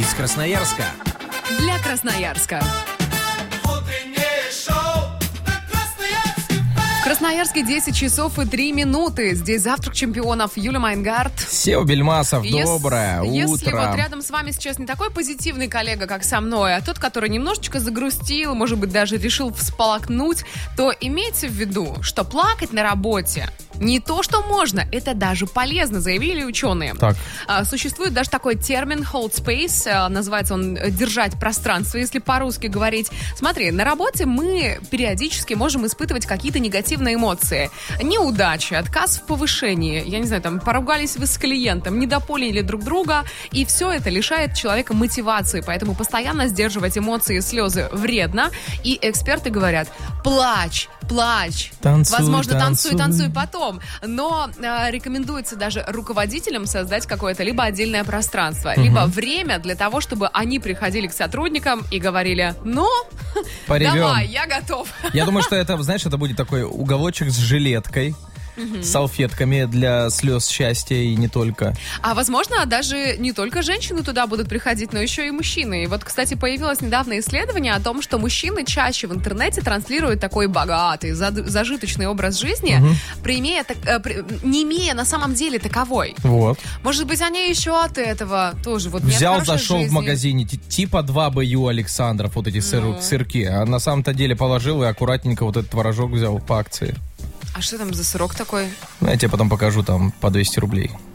Из Красноярска. Для Красноярска. В Красноярске 10 часов и 3 минуты. Здесь завтрак чемпионов. Юлия Майнгард. Сева Бельмасов, доброе утро. Если вот рядом с вами сейчас не такой позитивный коллега, как со мной, а тот, который немножечко загрустил, может быть, даже решил всполокнуть, то имейте в виду, что плакать на работе не то, что можно, это даже полезно, заявили ученые. Так. Существует даже такой термин hold space, называется он держать пространство, если по-русски говорить. Смотри, на работе мы периодически можем испытывать какие-то негативные эмоции. Неудачи, отказ в повышении, я не знаю, там, поругались вы с клиентом, недопоняли друг друга, и все это лишает человека мотивации, поэтому постоянно сдерживать эмоции и слезы вредно, и эксперты говорят, плачь, танцуй, возможно, танцуй потом. Но рекомендуется даже руководителям создать какое-то либо отдельное пространство, либо время для того, чтобы они приходили к сотрудникам и говорили, поревем. Давай, я готов. Я думаю, что это, знаешь, это будет такой уголочек с жилеткой, с салфетками для слез счастья и не только. А возможно, даже не только женщины туда будут приходить, но еще и мужчины. И вот, кстати, появилось недавно исследование о том, что мужчины чаще в интернете транслируют такой богатый, зажиточный образ жизни, не имея на самом деле таковой. Вот. Может быть, они еще от этого тоже вот взял, зашел в магазине, типа 2 БЮ Александров, вот эти сырки, а на самом-то деле положил и аккуратненько вот этот творожок взял по акции. А что там за сырок такой? Я тебе потом покажу, там по 200 рублей.